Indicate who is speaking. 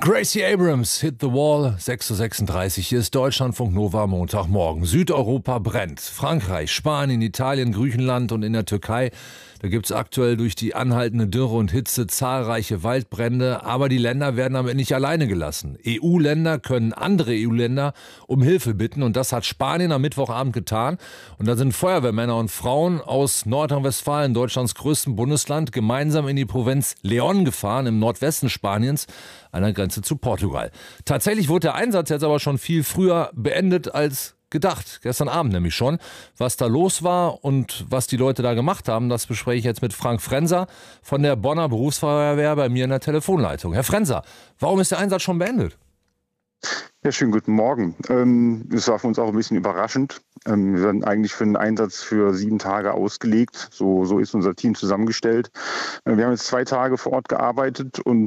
Speaker 1: Gracie Abrams, Hit the Wall, 6:36 Uhr. Hier ist Deutschlandfunk Nova, Montagmorgen. Südeuropa brennt. Frankreich, Spanien, Italien, Griechenland und in der Türkei. Da gibt es aktuell durch die anhaltende Dürre und Hitze zahlreiche Waldbrände. Aber die Länder werden damit nicht alleine gelassen. EU-Länder können andere EU-Länder um Hilfe bitten. Und das hat Spanien am Mittwochabend getan. Und da sind Feuerwehrmänner und Frauen aus Nordrhein-Westfalen, Deutschlands größtem Bundesland, gemeinsam in die Provinz León gefahren, im Nordwesten Spaniens, an der Grenze zu Portugal. Tatsächlich wurde der Einsatz jetzt aber schon viel früher beendet als gedacht. Gestern Abend nämlich schon. Was da los war und was die Leute da gemacht haben, das bespreche ich jetzt mit Frank Frenser von der Bonner Berufsfeuerwehr bei mir in der Telefonleitung. Herr Frenser, warum ist der Einsatz schon beendet?
Speaker 2: Ja, schönen guten Morgen. Es war für uns auch ein bisschen überraschend. Wir werden eigentlich für einen Einsatz für 7 Tage ausgelegt. So ist unser Team zusammengestellt. Wir haben jetzt 2 Tage vor Ort gearbeitet und